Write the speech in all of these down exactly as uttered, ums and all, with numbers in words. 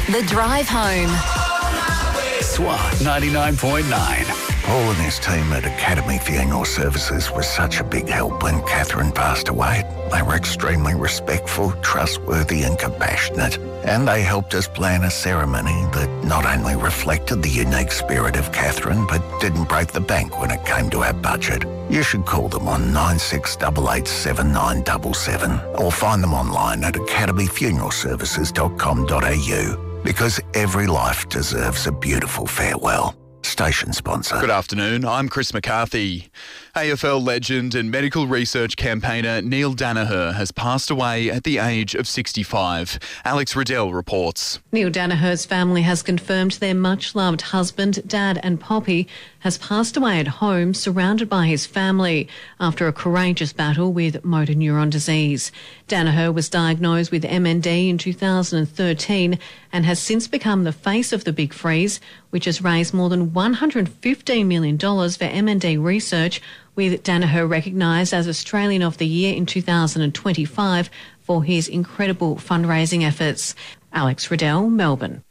The Drive Home. S W A ninety-nine point nine. Paul and his team at Academy Funeral Services was such a big help when Catherine passed away. They were extremely respectful, trustworthy and compassionate. And they helped us plan a ceremony that not only reflected the unique spirit of Catherine, but didn't break the bank when it came to our budget. You should call them on nine six eight eight seven nine seven seven or find them online at academy funeral services dot com dot a u, because every life deserves a beautiful farewell. Station sponsor. Good afternoon, I'm Chris McCarthy. A F L legend and medical research campaigner Neil Daniher has passed away at the age of sixty-five. Alex Riddell reports. Neil Daniher's family has confirmed their much-loved husband, dad and Poppy has passed away at home surrounded by his family after a courageous battle with motor neuron disease. Daniher was diagnosed with M N D in two thousand thirteen and has since become the face of the Big Freeze, which has raised more than one hundred fifteen million dollars for M N D research, with Daniher recognised as Australian of the Year in two thousand twenty-five for his incredible fundraising efforts. Alex Riddell, Melbourne.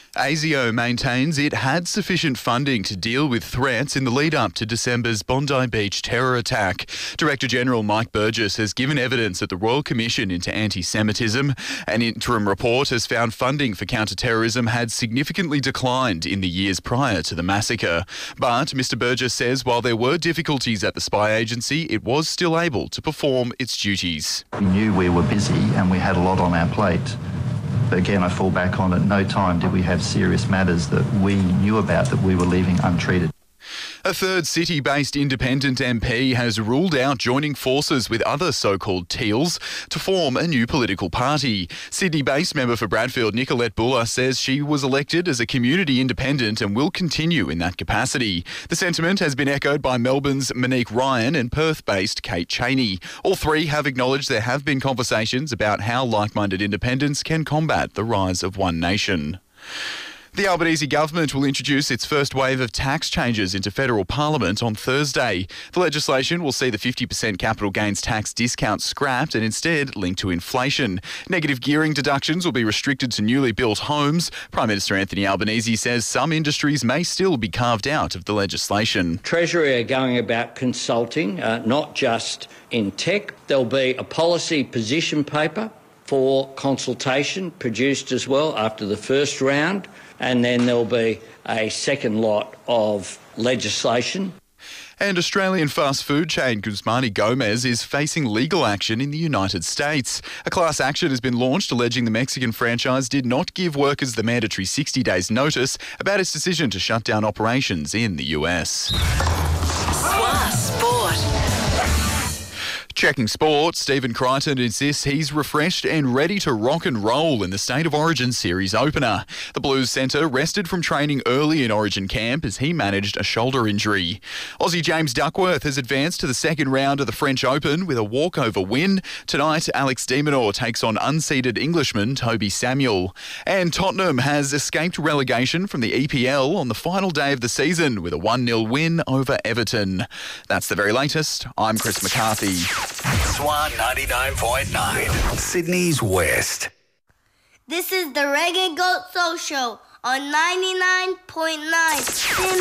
ASIO maintains it had sufficient funding to deal with threats in the lead-up to December's Bondi Beach terror attack. Director General Mike Burgess has given evidence at the Royal Commission into Anti-Semitism. An interim report has found funding for counter-terrorism had significantly declined in the years prior to the massacre. But Mr Burgess says while there were difficulties at the spy agency, it was still able to perform its duties. We knew we were busy and we had a lot on our plate. But again, I fall back on at no time did we have serious matters that we knew about that we were leaving untreated. A third city-based independent M P has ruled out joining forces with other so-called Teals to form a new political party. Sydney-based member for Bradfield, Nicolette Buller, says she was elected as a community independent and will continue in that capacity. The sentiment has been echoed by Melbourne's Monique Ryan and Perth-based Kate Cheney. All three have acknowledged there have been conversations about how like-minded independents can combat the rise of One Nation. The Albanese government will introduce its first wave of tax changes into federal parliament on Thursday. The legislation will see the fifty percent capital gains tax discount scrapped and instead linked to inflation. Negative gearing deductions will be restricted to newly built homes. Prime Minister Anthony Albanese says some industries may still be carved out of the legislation. Treasury are going about consulting, uh, not just in tech. There'll be a policy position paper for consultation produced as well after the first round, and then there'll be a second lot of legislation. And Australian fast food chain Guzmani Gomez is facing legal action in the United States. A class action has been launched alleging the Mexican franchise did not give workers the mandatory sixty days notice about its decision to shut down operations in the U S. S W A Sport. Checking sport, Stephen Crichton insists he's refreshed and ready to rock and roll in the State of Origin Series opener. The Blues centre rested from training early in Origin camp as he managed a shoulder injury. Aussie James Duckworth has advanced to the second round of the French Open with a walkover win. Tonight, Alex de Minaur takes on unseeded Englishman Toby Samuel. And Tottenham has escaped relegation from the E P L on the final day of the season with a one nil win over Everton. That's the very latest. I'm Chris McCarthy. S W A ninety-nine point nine. Sydney's West. This is the Reggae Goat Soul Show on ninety-nine point nine.